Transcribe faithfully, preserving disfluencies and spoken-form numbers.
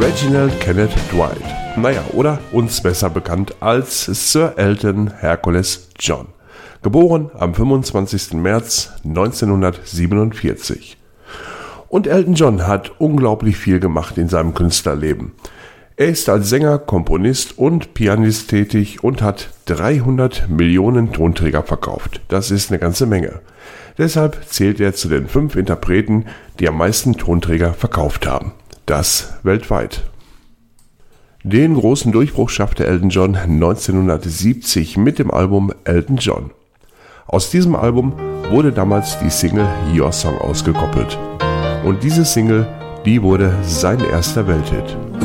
Reginald Kenneth Dwight. Naja, oder uns besser bekannt als Sir Elton Hercules John. Geboren am fünfundzwanzigsten März neunzehnhundertsiebenundvierzig. Und Elton John hat unglaublich viel gemacht in seinem Künstlerleben. Er ist als Sänger, Komponist und Pianist tätig und hat dreihundert Millionen Tonträger verkauft. Das ist eine ganze Menge. Deshalb zählt er zu den fünf Interpreten, die am meisten Tonträger verkauft haben. Das weltweit. Den großen Durchbruch schaffte Elton John neunzehnhundertsiebzig mit dem Album Elton John. Aus diesem Album wurde damals die Single Your Song ausgekoppelt. Und diese Single, die wurde sein erster Welthit.